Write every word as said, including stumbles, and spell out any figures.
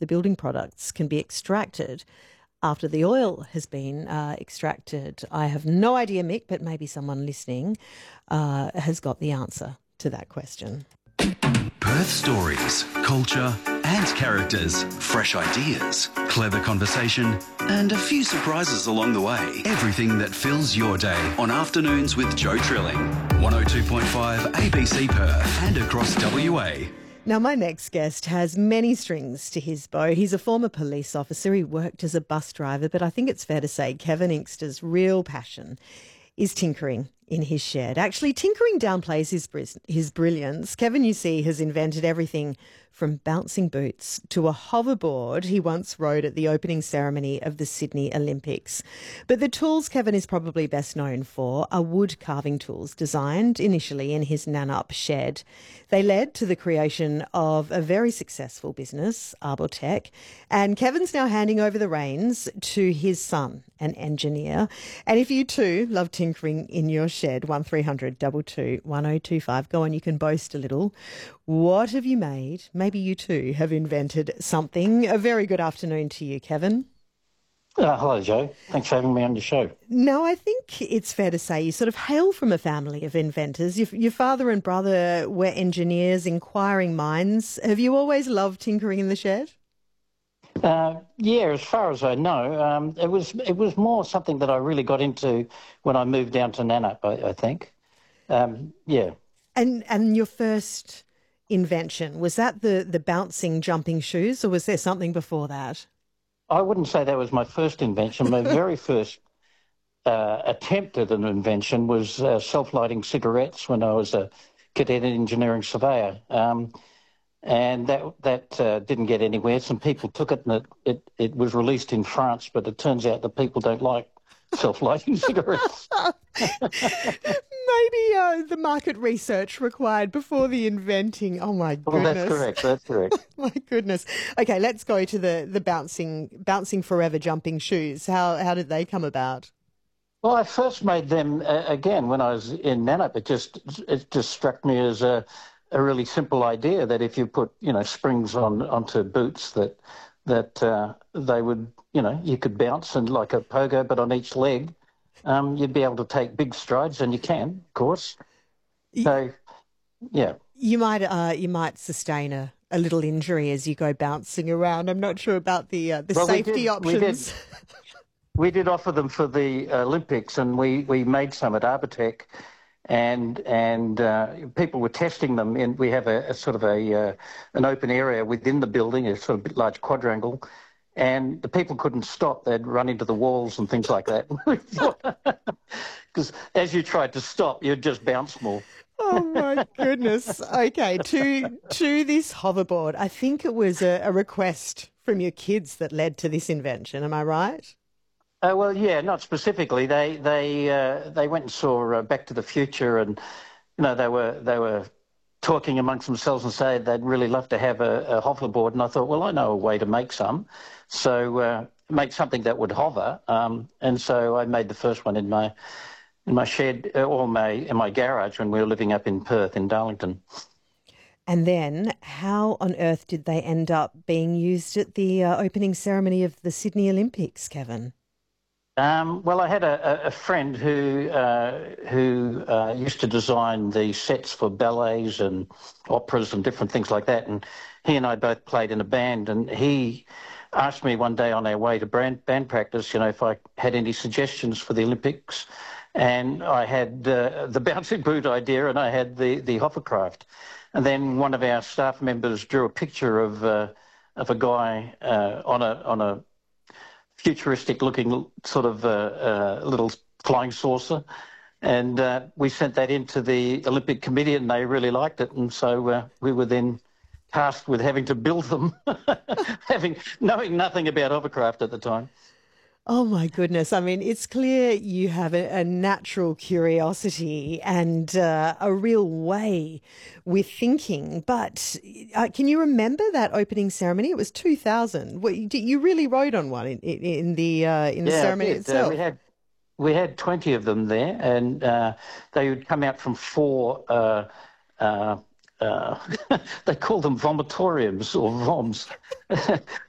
the building products can be extracted after the oil has been uh, extracted? I have no idea, Mick, but maybe someone listening uh, has got the answer to that question. Perth stories, culture and characters, fresh ideas, clever conversation and a few surprises along the way. Everything that fills your day on Afternoons with Joe Trilling. one oh two point five A B C Perth and across W A. Now, my next guest has many strings to his bow. He's a former police officer. He worked as a bus driver, but I think it's fair to say Kevin Inkster's real passion is tinkering in his shed. Actually, tinkering downplays his, his brilliance. Kevin, you see, has invented everything from bouncing boots to a hoverboard he once rode at the opening ceremony of the Sydney Olympics. But the tools Kevin is probably best known for are wood carving tools designed initially in his Nannup shed. They led to the creation of a very successful business, Arbotech, and Kevin's now handing over the reins to his son, an engineer. And if you too love tinkering in your shed, one three hundred two two one oh two five, go on, you can boast a little. What have you made? Maybe you too have invented something. A very good afternoon to you, Kevin. Uh, hello, Joe. Thanks for having me on your show. Now, I think it's fair to say you sort of hail from a family of inventors. Your, your father and brother were engineers, inquiring minds. Have you always loved tinkering in the shed? Uh, yeah, as far as I know, um, it was it was more something that I really got into when I moved down to Nannup, I, I think. Um, yeah. And and your first invention, was that the, the bouncing jumping shoes, or was there something before that? I wouldn't say that was my first invention. My very first uh, attempt at an invention was uh, self-lighting cigarettes when I was a cadet engineering surveyor. Um, and that that uh, didn't get anywhere. Some people took it and it, it, it was released in France, but it turns out that people don't like self-lighting cigarettes. Maybe uh, the market research required before the inventing. Oh, my goodness. Well, that's correct. That's correct. My goodness. Okay, let's go to the, the bouncing bouncing forever jumping shoes. How how did they come about? Well, I first made them, uh, again, when I was in Nannup. It just, it just struck me as a, a really simple idea that if you put, you know, springs on onto boots that, that uh, they would, you know, you could bounce and like a pogo, but on each leg. Um, you'd be able to take big strides, and you can, of course. So, yeah. You might uh, you might sustain a, a little injury as you go bouncing around. I'm not sure about the uh, the well, safety we did, options. We did, we did offer them for the Olympics, and we, we made some at Arbotech, and and uh, people were testing them. In we have a, a sort of a uh, an open area within the building, a sort of large quadrangle. And the people couldn't stop. They'd run into the walls and things like that. Because as you tried to stop, you'd just bounce more. Oh, my goodness. Okay, to to this hoverboard, I think it was a, a request from your kids that led to this invention. Am I right? Uh, well, yeah, not specifically. They they uh, they went and saw uh, Back to the Future, and you know they were they were talking amongst themselves and said they'd really love to have a, a hoverboard. And I thought, well, I know a way to make some. So uh, make something that would hover. Um, and so I made the first one in my in my shed uh, or my in my garage when we were living up in Perth in Darlington. And then how on earth did they end up being used at the uh, opening ceremony of the Sydney Olympics, Kevin? Um, well, I had a, a friend who uh, who uh, used to design the sets for ballets and operas and different things like that. And he and I both played in a band, and he asked me one day on our way to band, band practice, you know, if I had any suggestions for the Olympics. And I had uh, the bouncing boot idea, and I had the, the hovercraft. And then one of our staff members drew a picture of uh, of a guy uh, on a on a futuristic-looking sort of uh, uh, little flying saucer, and uh, we sent that into the Olympic Committee, and they really liked it. And so uh, we were then tasked with having to build them, having knowing nothing about hovercraft at the time. Oh, my goodness. I mean, it's clear you have a, a natural curiosity and uh, a real way with thinking. But uh, can you remember that opening ceremony? It was two thousand. What, you really rode on one in, in, in the uh, in the yeah, ceremony itself. Uh, we had we had twenty of them there, and uh, they would come out from four. Uh, uh, Uh, they call them vomitoriums or voms.